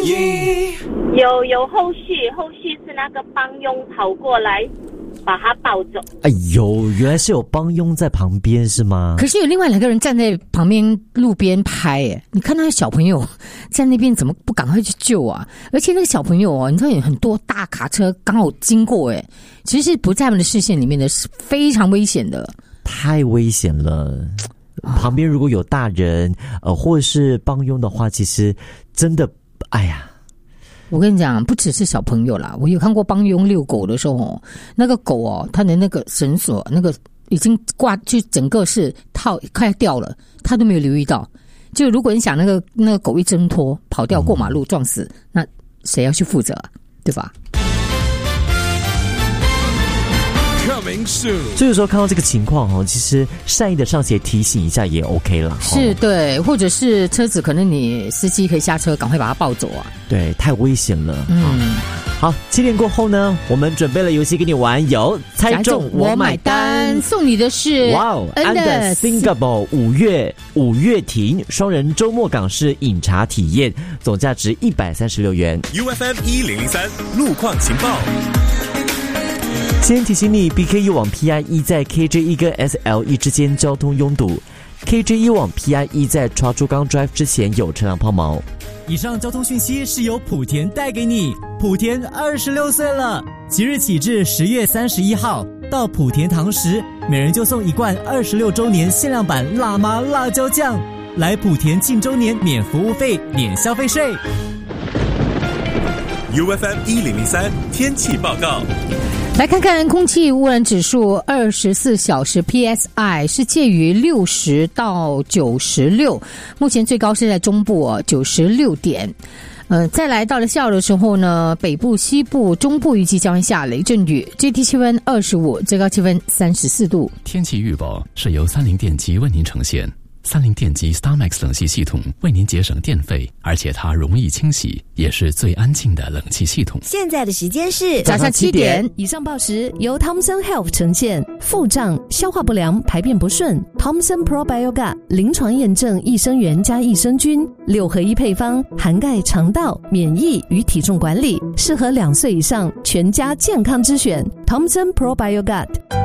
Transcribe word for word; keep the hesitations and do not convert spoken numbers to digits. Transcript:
忆。 有有后续，后续是那个帮佣跑过来把他抱走。 哎呦，原来是有帮佣在旁边是吗？ 可是有另外两个人站在旁边路边拍耶，你看那个小朋友在那边怎么不赶快去救啊？而且那个小朋友哦，你知道有很多大卡车刚好经过耶，其实是不在他们的视线里面的，是非常危险的。 太危险了。旁边如果有大人呃，或者是帮佣的话，其实真的哎呀， 我跟你讲，不只是小朋友啦，我有看过帮佣遛狗的时候，那个狗哦，它的那个绳索那个已经挂，就整个是套快掉了，他都没有留意到。就如果你想那个那个狗一挣脱跑掉过马路撞死，嗯、那谁要去负责，对吧？ 所以有时候看到这个情况哦，其实善意的上前提醒一下也 OK 了。 是，对，或者是车子可能你司机可以下车赶快把它抱走啊。 对，太危险了。 嗯， 好，七点过后呢，我们准备了游戏给你玩，有猜中我买单， 送你的是哇哦，安的 Singapore 五月五月亭双人周末港式饮茶体验，总价值一百三十六元。 U F M 一零零三路况情报。 先提醒你 ，B K 一往 P I E 在 K J 一跟 S L 一之间交通拥堵 ，K J 一往 P I E 在 Choa Chu Kang Drive 之前有车辆抛锚。 以上交通讯息是由莆田带给你。莆田二十六岁了，即日起至十月三十一号，到莆田堂食，每人就送一罐二十六周年限量版辣妈辣椒酱。来莆田庆周年免服务费，免消费税。 U F M 一零零三天气报告。 来看看空气污染指数，二十四小时 P S I 是介于六十到九十六，目前最高是在中部哦，九十六点。呃，再来到了下午的时候呢，北部、西部、中部预计将会下雷阵雨，最低气温二十五，最高气温三十四度。 天气预报是由三菱电机为您呈现。三菱电机 StarMax 冷气系统为您节省电费，而且它容易清洗，也是最安静的冷气系统。 现在的时间是早上七点。 以上报时由 Thomson Health 呈现。腹胀、消化不良、排便不顺 ，Thomson Probiotic 临床验证益生元加益生菌六合一配方，涵盖肠道、免疫与体重管理，适合两岁以上全家健康之选。Thomson Probiotic。